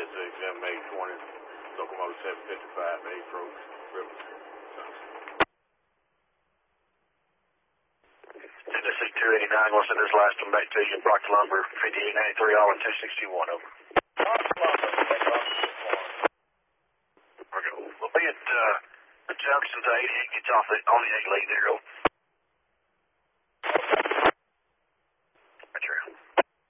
Tennessee 7820, locomotive 755, approach River Junction. Tennessee 289, we'll send this last one back to you. Brock Lumber, 5893, all in 261, over. We'll be at the junction to 88, gets off on the 8 lead there, over.